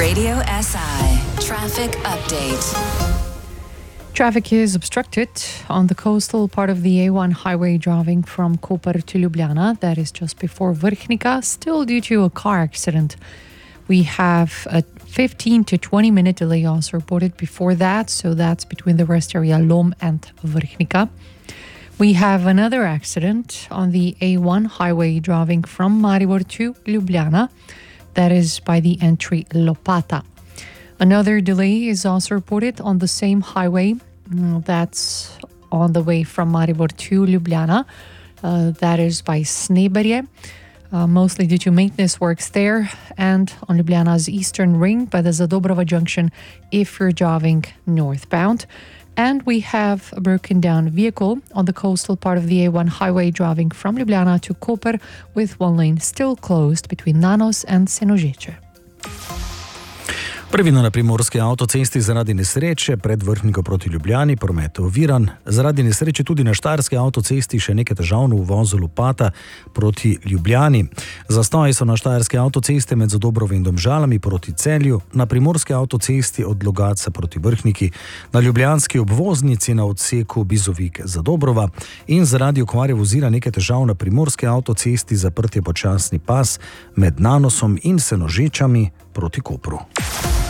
Radio SI Traffic Update. Traffic is obstructed on the coastal part of the A1 highway driving from Koper to Ljubljana. That is just before Vrhnika, still due to a car accident. We have a 15 to 20 minute delay also reported before that, so that's between the rest area Lom and Vrhnika. We have another accident on the A1 highway driving from Maribor to Ljubljana. That is by the entry Lopata. Another delay is also reported on the same highway. That's on the way from Maribor to Ljubljana. That is by Sneberje, mostly due to maintenance works there, and on Ljubljana's eastern ring by the Zadobrova junction if you're driving northbound. And we have a broken down vehicle on the coastal part of the A1 highway driving from Ljubljana to Koper, with one lane still closed between Nanos and Senožeče. Prvino na primorski avtocesti zaradi nesreče pred Vrhniko proti Ljubljani promet oviran. Zaradi nesreče tudi na štajerski avtocesti še nekaj težav v uvozu Lopata proti Ljubljani. Zastoji so na štajerski avtocesti med Zadobrovo in Domžalami proti Celju, na primorski avtocesti od Logatca proti Vrhniki, na ljubljanski obvoznici na odseku Bizovik-Zadobrova in zaradi okvare vozila nekaj težav na primorski avtocesti zaprt je počasni pas med Nanosom in Senožečami proti Kopru.